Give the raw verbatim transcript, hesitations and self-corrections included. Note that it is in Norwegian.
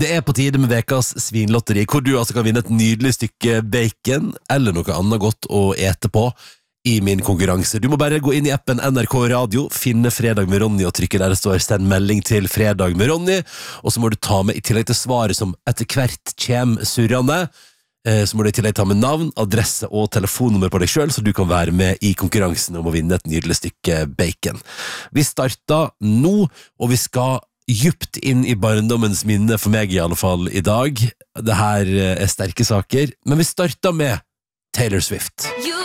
Det er på tide med vekas svinlotteri, hvor du altså kan vinne et nydelig stykke bacon, eller noe annet godt å ete på i min konkurranse. Du må bare gå inn i appen N R K Radio, finne Fredag med Ronny og trykke der det står send melding til Fredag med Ronny, og så må du ta med i tillegg til svaret som etter hvert kjem surrende, så må du i tillegg ta med navn, adresse og telefonnummer på deg selv, så du kan være med i konkurransen om å vinne et nydelig stykke bacon. Vi starter nå, og vi skal djupt inn i barndommens minne, for meg i alle fall i dag. Det her er sterke saker, men vi starter med Taylor Swift. You